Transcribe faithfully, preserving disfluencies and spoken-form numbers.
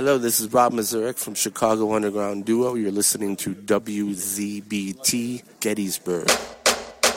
Hello, this is Rob Mazurek from Chicago Underground Duo. You're listening to W Z B T Gettysburg.